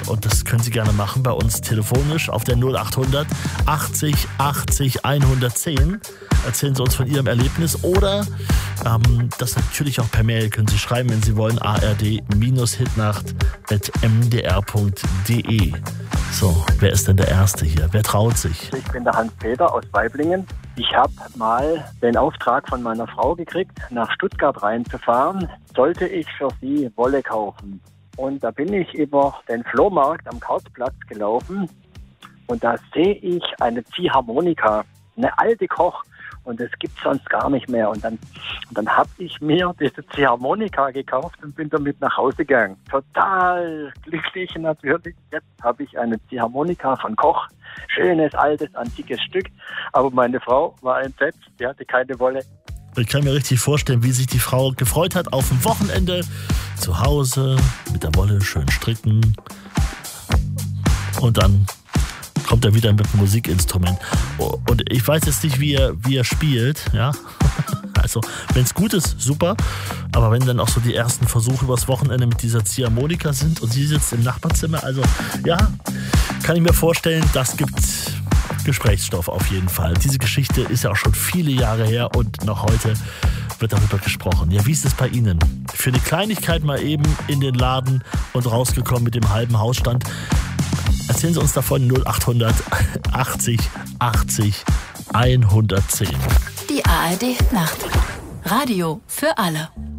Und das können Sie gerne machen bei uns telefonisch auf der 0800 80 80 110. Erzählen Sie uns von Ihrem Erlebnis oder das natürlich auch per Mail können Sie schreiben, wenn Sie wollen, ard-hitnacht@mdr.de. So, wer ist denn der Erste hier? Wer traut sich? Ich bin der Hans-Peter aus Weiblingen. Ich habe mal den Auftrag von meiner Frau gekriegt, nach Stuttgart reinzufahren, sollte ich für sie Wolle kaufen. Und da bin ich über den Flohmarkt am Karlsplatz gelaufen und da sehe ich eine Ziehharmonika, eine alte Koch. Und das gibt es sonst gar nicht mehr. Und dann habe ich mir diese Ziehharmonika gekauft und bin damit nach Hause gegangen. Total glücklich natürlich. Jetzt habe ich eine Ziehharmonika von Koch. Schönes, altes, antikes Stück. Aber meine Frau war entsetzt. Die hatte keine Wolle. Ich kann mir richtig vorstellen, wie sich die Frau gefreut hat auf ein Wochenende zu Hause mit der Wolle schön stricken. Und dann kommt er wieder mit einem Musikinstrument. Und ich weiß jetzt nicht, wie er spielt, ja. Also, wenn es gut ist, super. Aber wenn dann auch so die ersten Versuche übers Wochenende mit dieser Ziehharmonika sind und sie sitzt im Nachbarzimmer, also, ja, kann ich mir vorstellen, das gibt Gesprächsstoff auf jeden Fall. Diese Geschichte ist ja auch schon viele Jahre her und noch heute wird darüber gesprochen. Ja, wie ist es bei Ihnen? Für eine Kleinigkeit mal eben in den Laden und rausgekommen mit dem halben Hausstand. Erzählen Sie uns davon 0800 80 80 110. Die ARD Nacht. Radio für alle.